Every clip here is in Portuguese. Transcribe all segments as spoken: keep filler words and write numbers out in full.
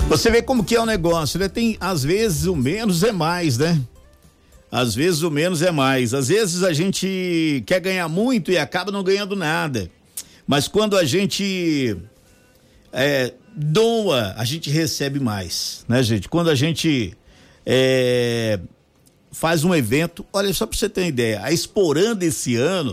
Você vê como que é o negócio, né? Tem, às vezes, o menos é mais, né? Às vezes o menos é mais. Às vezes a gente quer ganhar muito e acaba não ganhando nada. Mas quando a gente é, doa, a gente recebe mais, né, gente? Quando a gente é, faz um evento, olha, só pra você ter uma ideia, a Exporã desse ano,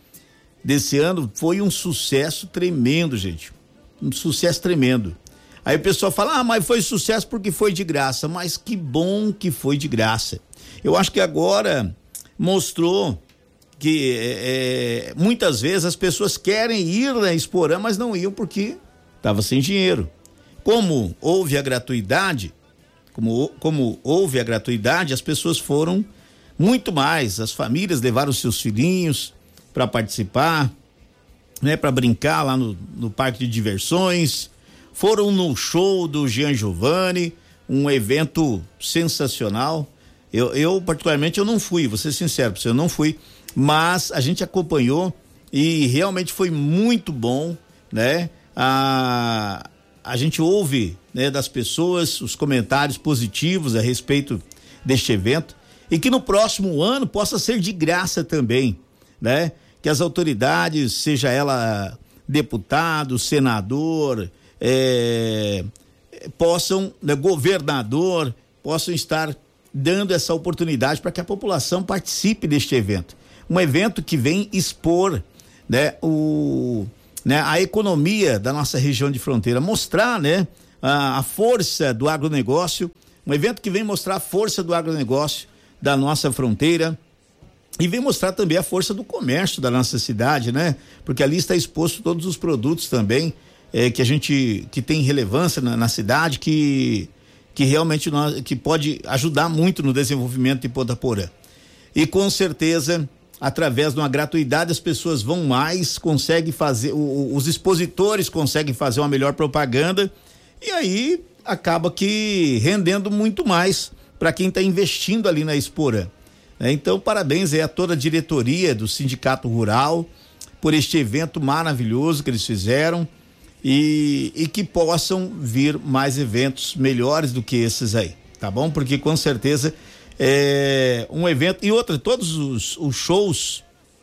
desse ano foi um sucesso tremendo, gente. Um sucesso tremendo. Aí o pessoal fala, ah, mas foi sucesso porque foi de graça. Mas que bom que foi de graça. Eu acho que agora mostrou que é, muitas vezes as pessoas querem ir na Exporã, mas não iam porque estava sem dinheiro. Como houve a gratuidade, como, como houve a gratuidade, as pessoas foram muito mais. As famílias levaram seus filhinhos para participar, né, para brincar lá no, no parque de diversões. Foram no show do Gian Giovanni, um evento sensacional. Eu, eu, particularmente, eu não fui, vou ser sincero, eu não fui, mas a gente acompanhou e realmente foi muito bom, né? A, a gente ouve, né, das pessoas os comentários positivos a respeito deste evento e que no próximo ano possa ser de graça também, né? Que as autoridades, seja ela deputado, senador, é, possam, né, governador, possam estar dando essa oportunidade para que a população participe deste evento. Um evento que vem expor, né, o, né, a economia da nossa região de fronteira, mostrar, né, a, a força do agronegócio, um evento que vem mostrar a força do agronegócio da nossa fronteira e vem mostrar também a força do comércio da nossa cidade, né? Porque ali está exposto todos os produtos também, é, que a gente, que tem relevância na, na cidade, que que realmente nós, que pode ajudar muito no desenvolvimento de Ponta Porã. E com certeza, através de uma gratuidade, as pessoas vão mais, conseguem fazer, o, os expositores conseguem fazer uma melhor propaganda e aí acaba que rendendo muito mais para quem está investindo ali na Exporã. É, então, parabéns aí a toda a diretoria do Sindicato Rural por este evento maravilhoso que eles fizeram. E, e que possam vir mais eventos melhores do que esses aí, tá bom? Porque com certeza é um evento, e outra, todos os, os shows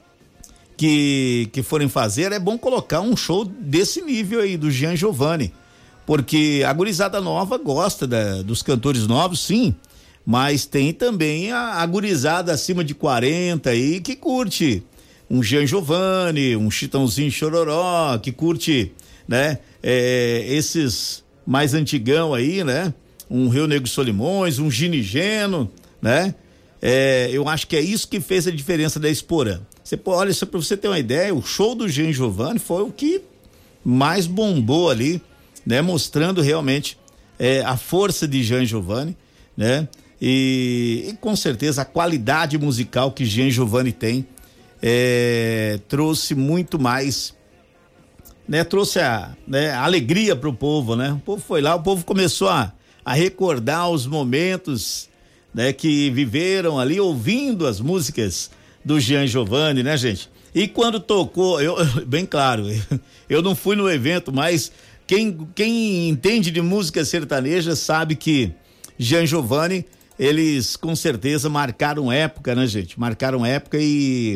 que, que forem fazer, é bom colocar um show desse nível aí, do Gian Giovanni, porque a gurizada nova gosta da, dos cantores novos, sim, mas tem também a, a gurizada acima de quarenta aí que curte um Gian Giovanni, um Chitãozinho Chororó, que curte, né? É, esses mais antigão aí, né? Um Rio Negro Solimões, um Ginigeno, né? É, eu acho que é isso que fez a diferença da Exporã. Você pode, olha, só pra você ter uma ideia, o show do Gian Giovanni foi o que mais bombou ali, né? Mostrando realmente é, a força de Gian Giovanni, né? E, e com certeza a qualidade musical que Gian Giovanni tem é, trouxe muito mais, né, trouxe a, né, a alegria pro povo, né? O povo foi lá, o povo começou a, a recordar os momentos, né, que viveram ali ouvindo as músicas do Gian Giovanni, né, gente? E quando tocou, eu, bem claro, eu não fui no evento, mas quem, quem entende de música sertaneja sabe que Gian Giovanni, eles com certeza marcaram época, né, gente? Marcaram época e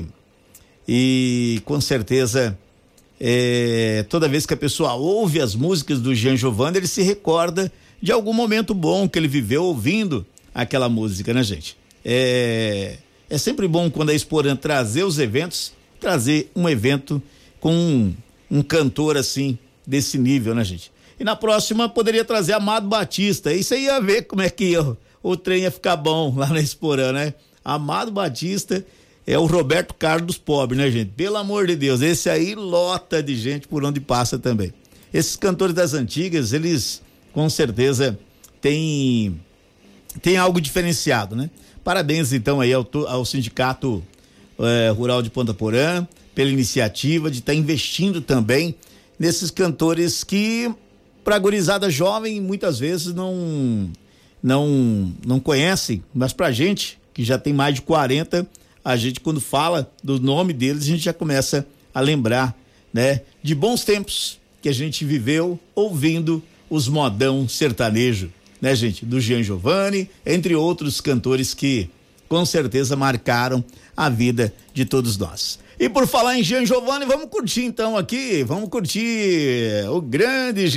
e com certeza É, toda vez que a pessoa ouve as músicas do Gian Giovanni, ele se recorda de algum momento bom que ele viveu ouvindo aquela música, né, gente? É, é sempre bom quando a Exporã trazer os eventos, trazer um evento com um, um cantor assim, desse nível, né, gente? E na próxima poderia trazer Amado Batista, isso aí ia ver como é que o, o trem ia ficar bom lá na Exporã, né? Amado Batista é o Roberto Carlos dos pobres, né, gente? Pelo amor de Deus, esse aí lota de gente por onde passa também. Esses cantores das antigas, eles com certeza têm, têm algo diferenciado, né? Parabéns então aí ao, ao Sindicato eh, Rural de Ponta Porã pela iniciativa de estar tá investindo também nesses cantores que pra gurizada jovem muitas vezes não, não, não conhecem, mas pra gente que já tem mais de quarenta, a gente quando fala do nome deles, a gente já começa a lembrar, né? De bons tempos que a gente viveu ouvindo os modão sertanejo, né, gente? Do Gian Giovanni, entre outros cantores que com certeza marcaram a vida de todos nós. E por falar em Gian Giovanni, vamos curtir então aqui, vamos curtir o grande